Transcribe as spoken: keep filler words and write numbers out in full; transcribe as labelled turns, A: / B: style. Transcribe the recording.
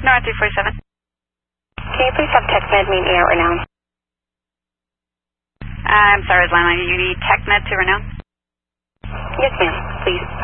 A: North three forty-seven.
B: Can you please have TechMed meet me at Renown?
A: I'm sorry, Lana, you need TechMed to Renown?
B: Yes, ma'am, please.